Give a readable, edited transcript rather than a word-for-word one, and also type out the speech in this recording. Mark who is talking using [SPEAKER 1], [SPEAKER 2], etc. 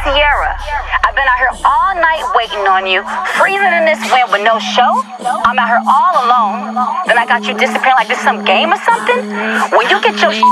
[SPEAKER 1] Sierra, I've been out here all night waiting on you, freezing in this wind with no show. I'm out here all alone. Then I got you disappearing like this some game or something. When you get your